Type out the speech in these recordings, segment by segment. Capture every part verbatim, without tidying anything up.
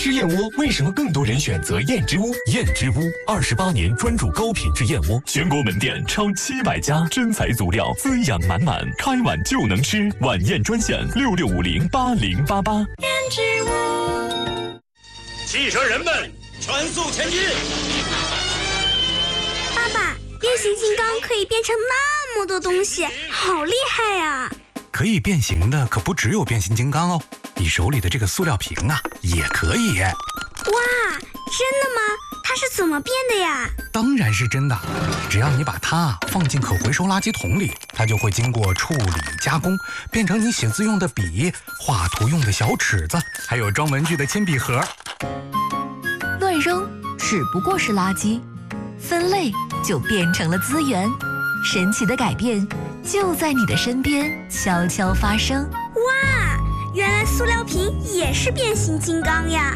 吃燕窝为什么更多人选择燕之屋？ 燕之屋二十八年专注高品质燕窝，全国门店超七百家，真材足料，滋养满满，开碗就能吃。晚宴专线六六五零八零八八。 燕之屋， 汽车人们全速前进！ 爸爸，变形金刚可以变成那么多东西，好厉害呀！ 可以变形的可不只有变形金刚哦，你手里的这个塑料瓶啊，也可以。 哇，真的吗？它是怎么变的呀？ 当然是真的，只要你把它放进可回收垃圾桶里，它就会经过处理加工，变成你写字用的笔、画图用的小尺子，还有装文具的铅笔盒。 乱扔只不过是垃圾，分类就变成了资源。神奇的改变就在你的身边悄悄发生。 哇，原来塑料瓶也是变形金刚呀！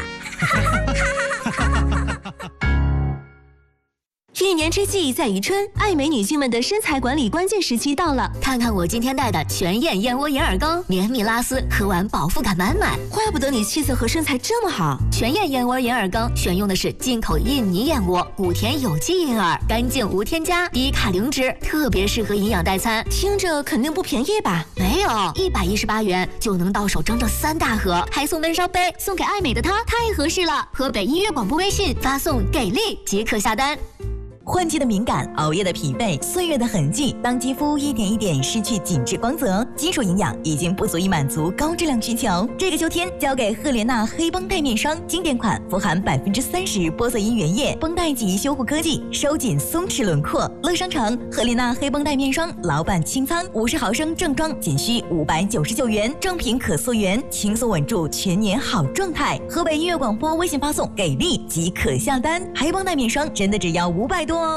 一年之计在于春，爱美女性们的身材管理关键时期到了。看看我今天带的全燕燕窝银耳羹，绵密拉丝，喝完饱腹感满满。怪不得你气色和身材这么好。全燕燕窝银耳羹选用的是进口印尼燕窝，谷田有机银耳，干净无添加，低卡零脂，特别适合营养代餐。听着肯定不便宜吧？没有，一百一十八元就能到手整整三大盒，还送温烧杯，送给爱美的她，太合适了。河北音乐广播微信发送给力即可下单。 换季的敏感，熬夜的疲惫，岁月的痕迹，当肌肤一点一点失去紧致光泽，基础营养已经不足以满足高质量需求。这个秋天交给赫莲娜黑绷带面霜，经典款，富含百分之三十玻色因原液，绷带及修护科技，收紧松弛轮廓。乐商城赫莲娜黑绷带面霜，老板清仓，五十毫升正装仅需五百九十九元，正品可溯源，轻松稳住全年好状态。河北音乐广播微信发送给力即可下单，黑绷带面霜真的只要五百多。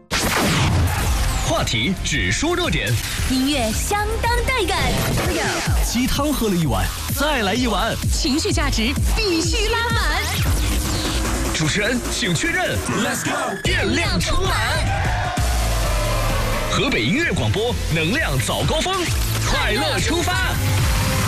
话题只说热点， 音乐相当带感， 鸡汤喝了一碗，再来一碗， 情绪价值必须拉满。 主持人请确认 ，Let's go， 电量充满。河北音乐广播，能量早高峰，快乐出发。